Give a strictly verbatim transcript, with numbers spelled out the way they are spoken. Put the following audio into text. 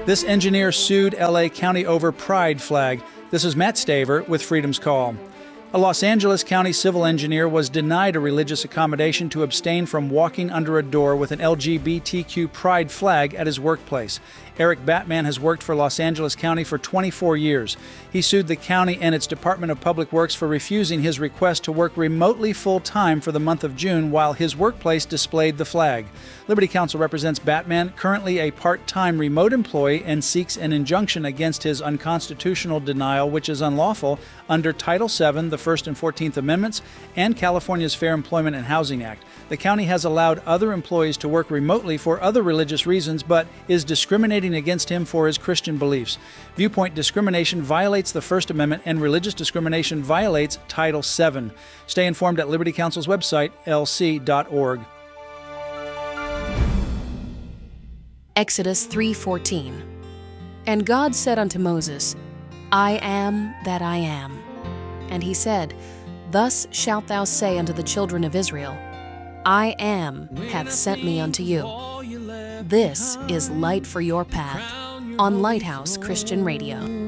This engineer sued L A County over pride flag. This is Matt Staver with Freedom's Call. A Los Angeles County civil engineer was denied a religious accommodation to abstain from walking under a door with an L G B T Q pride flag at his workplace. Eric Batman has worked for Los Angeles County for twenty-four years. He sued the county and its Department of Public Works for refusing his request to work remotely full-time for the month of June while his workplace displayed the flag. Liberty Counsel represents Batman, currently a part-time remote employee, and seeks an injunction against his unconstitutional denial, which is unlawful under Title seven, the First and Fourteenth Amendments, and California's Fair Employment and Housing Act. The county has allowed other employees to work remotely for other religious reasons, but is discriminating against him for his Christian beliefs. Viewpoint discrimination violates the First Amendment, and religious discrimination violates Title seven. Stay informed at Liberty Counsel's website, L C dot org. Exodus three fourteen. And God said unto Moses, I am that I am. And he said, Thus shalt thou say unto the children of Israel, I am hath sent me unto you. This is Light for Your Path on Lighthouse Christian Radio.